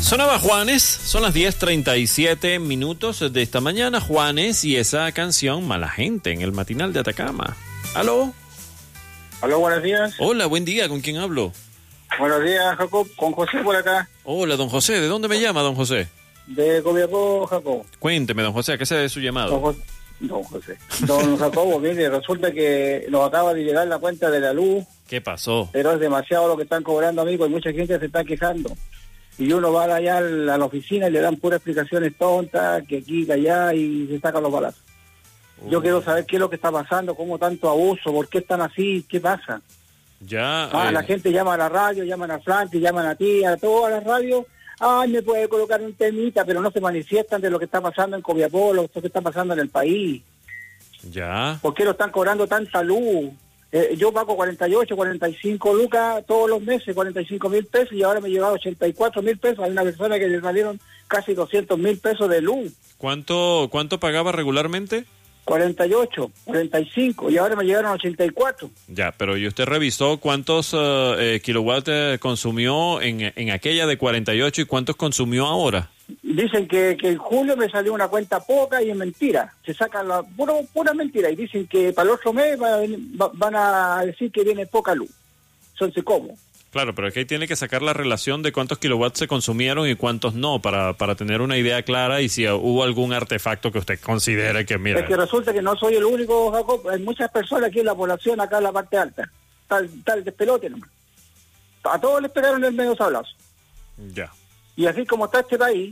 Sonaba Juanes, son las 10:37 de esta mañana, Juanes y esa canción Mala Gente en el matinal de Atacama. ¿Aló? Aló, buenos días. Hola, buen día, ¿con quién hablo? Buenos días, Jacob, con José por acá. Hola, don José, ¿de dónde me llama, don José? De Copiapó, Jacob. Cuénteme, don José, ¿a qué se debe su llamado? Don José. Don Jacobo, mire, resulta que nos acaba de llegar la cuenta de la luz. ¿Qué pasó? Pero es demasiado lo que están cobrando, amigo, y mucha gente se está quejando. Y uno va allá a la oficina y le dan puras explicaciones tontas, que aquí, que allá, y se sacan los balazos. Yo quiero saber qué es lo que está pasando, cómo tanto abuso, por qué están así, qué pasa. Ya. La gente llama a la radio, llaman a Frankie, llaman a ti, a todas las radios. Ay, me puede colocar un temita, pero no se manifiestan de lo que está pasando en Copiapó, lo que está pasando en el país. Ya. ¿Por qué lo están cobrando tanta luz? Yo pago 48, 45 lucas todos los meses, 45,000 pesos, y ahora me he llevado 84,000 pesos. Hay una persona que le salieron casi 200,000 pesos de luz. ¿Cuánto pagaba regularmente? 48, 45, y ahora me llegaron 84. Ya, pero ¿y usted revisó cuántos kilowatts consumió en aquella de 48 y cuántos consumió ahora? Dicen que en julio me salió una cuenta poca y es mentira. Se saca la pura mentira, y dicen que para el otro mes van a decir que viene poca luz. Entonces, ¿cómo? Claro, pero es que ahí tiene que sacar la relación de cuántos kilowatts se consumieron y cuántos no, para tener una idea clara y si hubo algún artefacto que usted considere que, mira... Es que resulta que no soy el único, Jacob. Hay muchas personas aquí en la población, acá en la parte alta. Tal despelote nomás. A todos les pegaron el medio sablazo. Ya. Y así como está este país,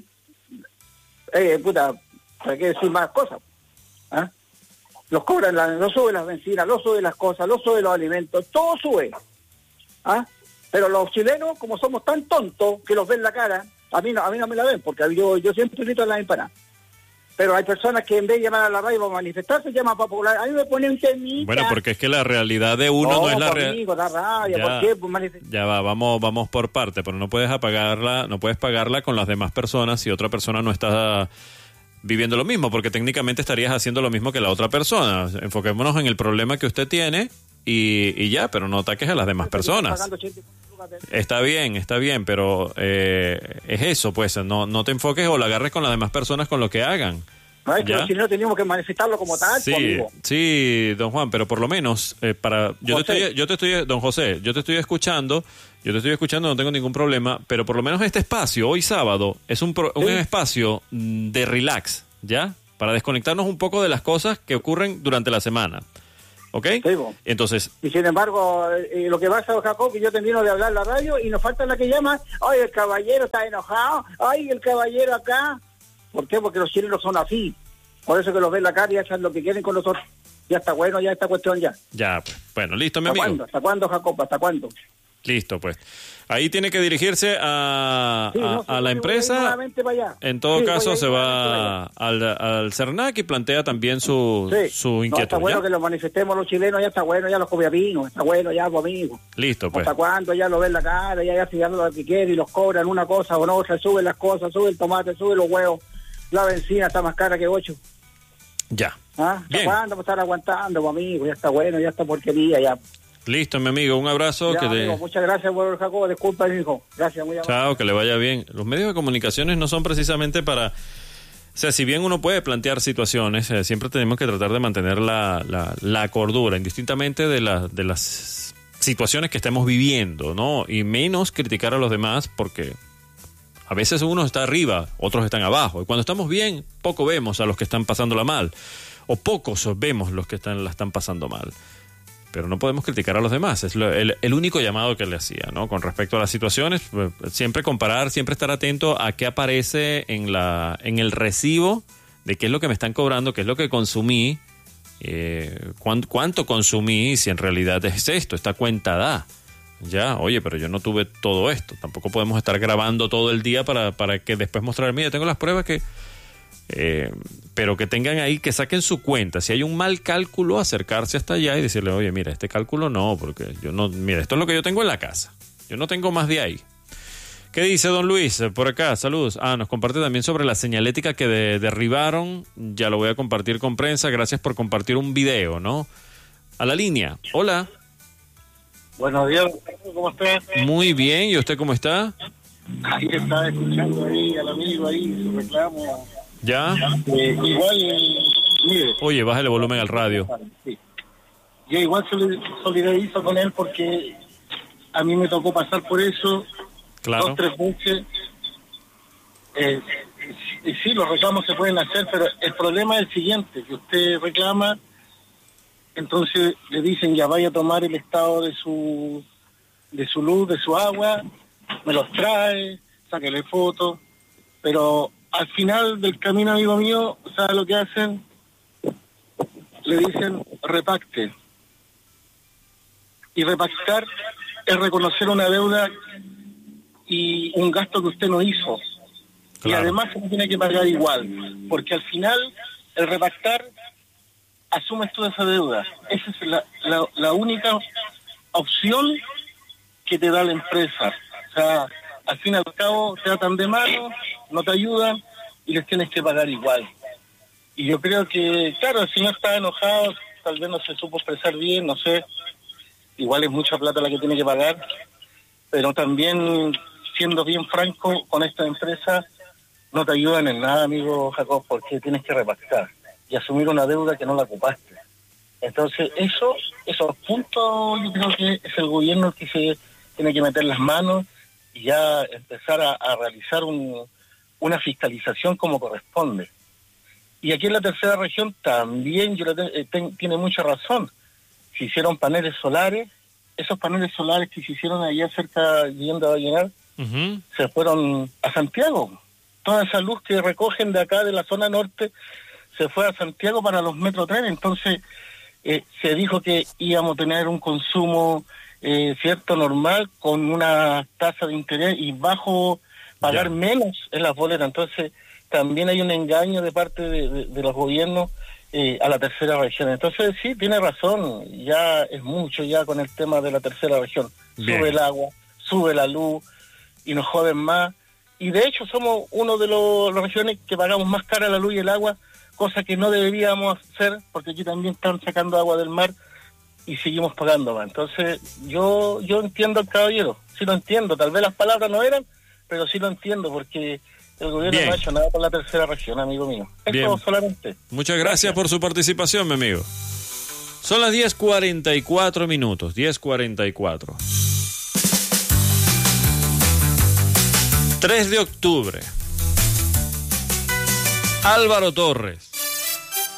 hay que decir más cosas. ¿Ah? Los cobran, los suben las bencinas, los suben las cosas, los suben los alimentos, todo sube. ¿Ah? Pero los chilenos, como somos tan tontos que los ven la cara, a mí no me la ven, porque yo siempre grito en la empanada. Pero hay personas que en vez de llamar a la radio para manifestarse, llaman para popular. A mí me ponen un temita. Bueno, porque es que la realidad de uno no es la realidad. ¿Por qué? Pues ya va, vamos por parte, pero no puedes pagarla con las demás personas si otra persona no está viviendo lo mismo, porque técnicamente estarías haciendo lo mismo que la otra persona. Enfoquémonos en el problema que usted tiene y ya, pero no ataques a las demás personas. Está bien, pero es eso, pues, no te enfoques o la agarres con las demás personas con lo que hagan. No, es que los chilenos teníamos que manifestarlo como tal, sí, don Juan, pero por lo menos, don José, yo te estoy escuchando, no tengo ningún problema, pero por lo menos este espacio, hoy sábado, es un espacio de relax, ¿ya? Para desconectarnos un poco de las cosas que ocurren durante la semana. ¿Ok? Sí, entonces... Y sin embargo, lo que pasa, Jacob, que yo termino de hablar en la radio y nos falta la que llama, ay, el caballero está enojado, ay, el caballero acá. ¿Por qué? Porque los chilenos son así. Por eso que los ven la cara y hacen lo que quieren con nosotros. Ya está bueno, ya esta cuestión ya. Ya, pues. Bueno, listo, mi amigo. ¿Hasta cuándo, Jacob? ¿Hasta cuándo? Listo, pues. Ahí tiene que dirigirse a la empresa. En todo caso, se va al CERNAC y plantea también su inquietud. Está bueno que lo manifestemos los chilenos, ya está bueno, ya los copiapinos, está bueno, ya, pues, amigo. Listo, pues. ¿Hasta cuándo? Ya lo ven la cara, ya se lo que quieren y los cobran una cosa o no otra, suben las cosas, sube el tomate, sube los huevos, la benzina está más cara que 8. Ya. ¿Hasta cuándo estar aguantando, pues, amigo? Ya está bueno, ya está porquería, ya. Listo, mi amigo, un abrazo. Ya, amigo, muchas gracias, por Jacobo, disculpa, hijo. Gracias, muy amable. Chao, que le vaya bien. Los medios de comunicaciones no son precisamente para... O sea, si bien uno puede plantear situaciones, siempre tenemos que tratar de mantener la cordura, indistintamente de las situaciones que estemos viviendo, ¿no? Y menos criticar a los demás, porque a veces uno está arriba, otros están abajo. Y cuando estamos bien, poco vemos a los que están pasándola mal. O pocos vemos los que la están pasando mal. Pero no podemos criticar a los demás. Es el único llamado que le hacía, ¿no? Con respecto a las situaciones, siempre comparar, siempre estar atento a qué aparece en el recibo de qué es lo que me están cobrando, qué es lo que consumí, cuánto consumí, si en realidad es esto, esta cuenta da. Ya, oye, pero yo no tuve todo esto. Tampoco podemos estar grabando todo el día para que después mostrar, mira, tengo las pruebas que... pero que tengan ahí, que saquen su cuenta. Si hay un mal cálculo, acercarse hasta allá y decirle, oye, mira, este cálculo no, porque yo no, mira, esto es lo que yo tengo en la casa, yo no tengo más de ahí. ¿Qué dice don Luis? Por acá, saludos. Nos comparte también sobre la señalética que derribaron. Ya lo voy a compartir con prensa. Gracias por compartir un video, ¿no? A la línea. Hola. Buenos días, ¿cómo estás? Muy bien, ¿y usted cómo está? Ahí estaba escuchando ahí al amigo ahí, su reclamo. ¿Ya? Igual, mire. Oye, bájale el volumen al radio. Sí. Yo igual solidarizo con él porque a mí me tocó pasar por eso. Claro. 2, 3 veces. Sí, los reclamos se pueden hacer, pero el problema es el siguiente, que usted reclama, entonces le dicen ya vaya a tomar el estado de su luz, de su agua, me los trae, sáquele fotos, pero al final del camino, amigo mío, ¿sabe lo que hacen? Le dicen repacte. Y repactar es reconocer una deuda y un gasto que usted no hizo. Claro. Y además se tiene que pagar igual, porque al final el repactar asumes toda esa deuda. Esa es la única opción que te da la empresa. O sea, al fin y al cabo te atan de mano, no te ayudan y les tienes que pagar igual. Y yo creo que, claro, el señor está enojado, tal vez no se supo expresar bien, no sé, igual es mucha plata la que tiene que pagar, pero también, siendo bien franco, con esta empresa no te ayudan en nada, amigo Jacob, porque tienes que repactar y asumir una deuda que no la ocupaste. Entonces, esos puntos yo creo que es el gobierno el que se tiene que meter las manos y ya empezar a realizar una fiscalización como corresponde. Y aquí en la tercera región también tiene mucha razón. Se hicieron paneles solares, esos paneles solares que se hicieron allá cerca yendo a llenar, se fueron a Santiago. Toda esa luz que recogen de acá, de la zona norte, se fue a Santiago para los Metrotren. Entonces se dijo que íbamos a tener un consumo cierto normal con una tasa de interés y bajo, pagar menos en las boletas. Entonces también hay un engaño de parte de los gobiernos a la tercera región. Entonces sí, tiene razón, ya es mucho ya con el tema de la tercera región. Bien. Sube el agua, sube la luz y nos joden más. Y de hecho somos uno de las regiones que pagamos más cara la luz y el agua, cosa que no deberíamos hacer, porque aquí también están sacando agua del mar y seguimos pagando más. Entonces yo entiendo al caballero, sí lo entiendo, tal vez las palabras no eran, pero sí lo entiendo, porque el gobierno no ha hecho nada por la tercera región, amigo mío. Eso solamente. Muchas gracias por su participación, mi amigo. Son las 10:44 minutos, 10:44. 3 de octubre. Álvaro Torres